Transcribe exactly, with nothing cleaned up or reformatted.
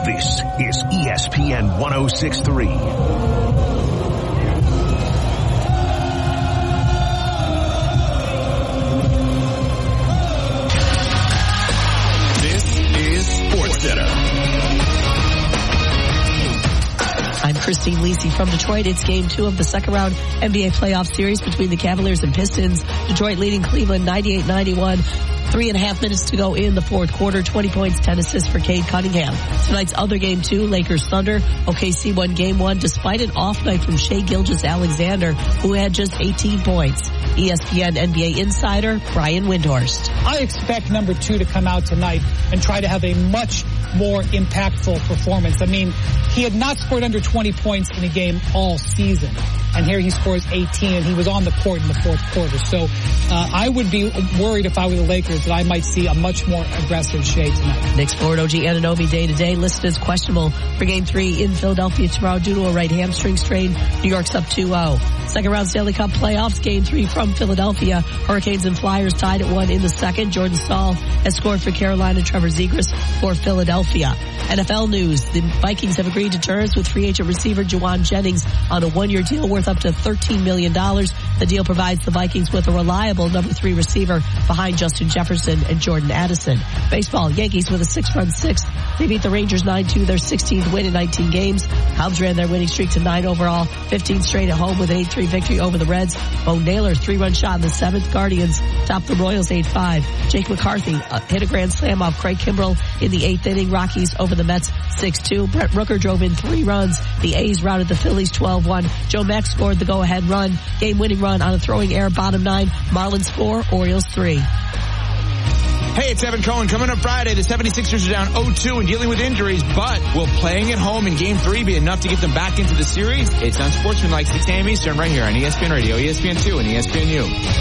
This is E S P N one oh six point three. I'm Christine Lisi from Detroit. It's game two of the second round N B A playoff series between the Cavaliers and Pistons. Detroit leading Cleveland ninety-eight ninety-one. Three and a half minutes to go in the fourth quarter. twenty points, ten assists for Cade Cunningham. Tonight's other game two, Lakers Thunder. O K C won game one despite an off night from Shai Gilgeous-Alexander, who had just eighteen points. E S P N N B A insider Brian Windhorst. I expect number two to come out tonight and try to have a much more impactful performance. I mean, he had not scored under twenty points in a game all season. And here he scores eighteen, and he was on the court in the fourth quarter. So uh, I would be worried if I were the Lakers that I might see a much more aggressive Shai tonight. Knicks forward O G Anunoby day-to-day listed as questionable for game three in Philadelphia tomorrow due to a right hamstring strain. New York's up two oh. Second round Stanley Cup playoffs, game three from Philadelphia. Hurricanes and Flyers tied at one in the second. Jordan Staal has scored for Carolina, Trevor Zegras for Philadelphia. N F L news, the Vikings have agreed to terms with free agent receiver Juwan Jennings on a one-year deal worth up to thirteen million dollars. The deal provides the Vikings with a reliable number three receiver behind Justin Jefferson and Jordan Addison. Baseball, Yankees with a six-run sixth. They beat the Rangers nine two, their sixteenth win in nineteen games. Cubs ran their winning streak to nine overall, fifteen straight at home with an eight three victory over the Reds. Bo Naylor, three-run shot in the seventh. Guardians topped the Royals eight five. Jake McCarthy uh, hit a grand slam off Craig Kimbrell in the eighth inning. Rockies over the Mets six two. Brett Rooker drove in three runs. The A's routed the Phillies twelve one. Joe Mack scored the go-ahead run, game-winning run on a throwing error, bottom nine. Marlins four, Orioles three. Hey, it's Evan Cohen. Coming up Friday, the seventy-sixers are down oh two and dealing with injuries, but will playing at home in game three be enough to get them back into the series? It's on Sportsman like six a.m. Eastern right here on E S P N Radio, E S P N two, and E S P N U.